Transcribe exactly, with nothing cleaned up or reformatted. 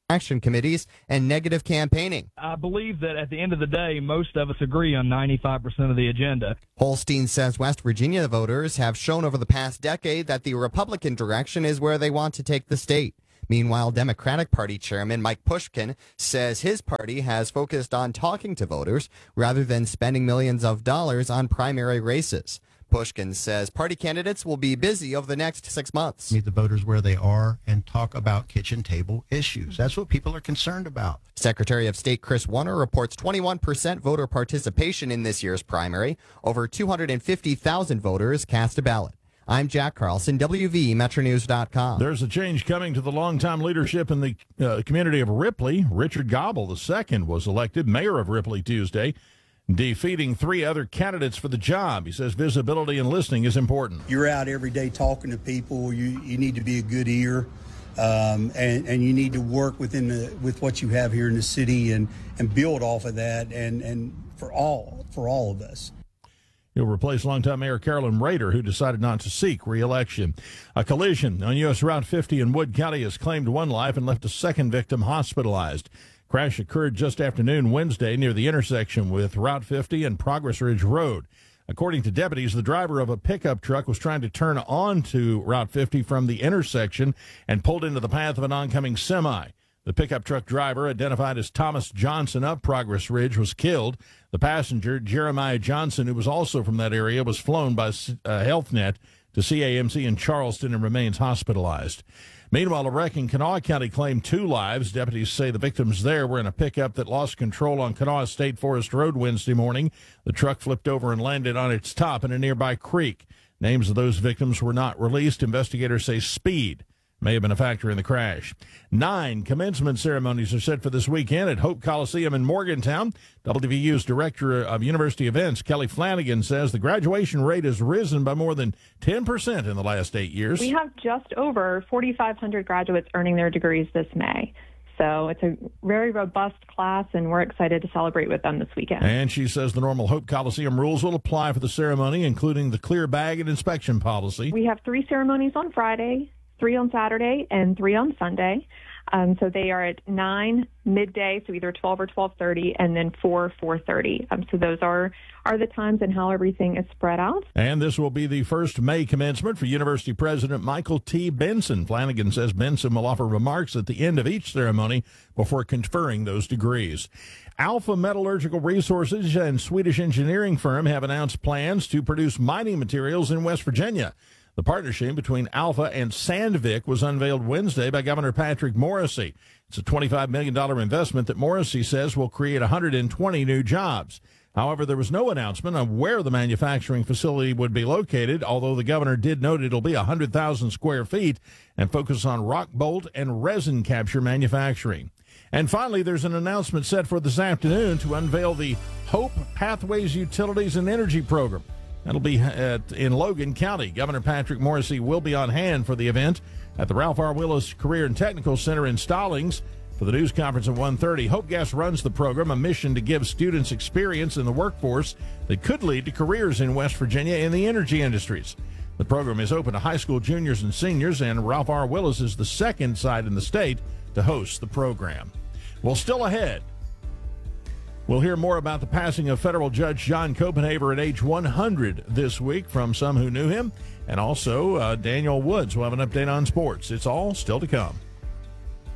action committees and negative campaigning. I believe that at the end of the day, most of us agree on ninety-five percent of the agenda. Holstein says West Virginia voters have shown over the past decade that the Republican direction is where they want to take the state. Meanwhile, Democratic Party Chairman Mike Pushkin says his party has focused on talking to voters rather than spending millions of dollars on primary races. Pushkin says party candidates will be busy over the next six months. Meet the voters where they are and talk about kitchen table issues. That's what people are concerned about. Secretary of State Chris Warner reports twenty-one percent voter participation in this year's primary. Over two hundred fifty thousand voters cast a ballot. I'm Jack Carlson, W V Metro News dot com. There's a change coming to the longtime leadership in the uh, community of Ripley. Richard Gobble the second was elected mayor of Ripley Tuesday, defeating three other candidates for the job. He says visibility and listening is important. You're out every day talking to people. You you need to be a good ear, um, and and you need to work within the with what you have here in the city and and build off of that. And and for all for all of us. He'll replace longtime Mayor Carolyn Rader, who decided not to seek re-election. A collision on U S Route fifty in Wood County has claimed one life and left a second victim hospitalized. Crash occurred just after noon Wednesday near the intersection with Route fifty and Progress Ridge Road. According to deputies, the driver of a pickup truck was trying to turn onto Route fifty from the intersection and pulled into the path of an oncoming semi. The pickup truck driver, identified as Thomas Johnson of Progress Ridge, was killed. The passenger, Jeremiah Johnson, who was also from that area, was flown by uh, Health Net to C A M C in Charleston and remains hospitalized. Meanwhile, a wreck in Kanawha County claimed two lives. Deputies say the victims there were in a pickup that lost control on Kanawha State Forest Road Wednesday morning. The truck flipped over and landed on its top in a nearby creek. Names of those victims were not released. Investigators say speed may have been a factor in the crash. Nine commencement ceremonies are set for this weekend at Hope Coliseum in Morgantown. W V U's Director of University Events, Kelly Flanagan, says the graduation rate has risen by more than ten percent in the last eight years. We have just over forty-five hundred graduates earning their degrees this May. So it's a very robust class, and we're excited to celebrate with them this weekend. And she says the normal Hope Coliseum rules will apply for the ceremony, including the clear bag and inspection policy. We have three ceremonies on Friday, three on Saturday, and three on Sunday. Um, so they are at nine midday, so either twelve or twelve thirty, and then four, four thirty. Um, so those are, are the times and how everything is spread out. And this will be the first May commencement for University President Michael T. Benson. Flanagan says Benson will offer remarks at the end of each ceremony before conferring those degrees. Alpha Metallurgical Resources and Swedish engineering firm have announced plans to produce mining materials in West Virginia. The partnership between Alpha and Sandvik was unveiled Wednesday by Governor Patrick Morrisey. It's a twenty-five million dollars investment that Morrisey says will create one hundred twenty new jobs. However, there was no announcement on where the manufacturing facility would be located, although the governor did note it'll be one hundred thousand square feet and focus on rock bolt and resin capture manufacturing. And finally, there's an announcement set for this afternoon to unveil the Hope Pathways Utilities and Energy Program. That'll be at, in Logan County. Governor Patrick Morrisey will be on hand for the event at the Ralph R. Willis Career and Technical Center in Stallings for the news conference at one thirty. Hope Gas runs the program, a mission to give students experience in the workforce that could lead to careers in West Virginia in the energy industries. The program is open to high school juniors and seniors, and Ralph R. Willis is the second site in the state to host the program. Well, still ahead, we'll hear more about the passing of federal judge John Copenhaver at age one hundred this week from some who knew him. And also, uh, Daniel Woods will have an update on sports. It's all still to come.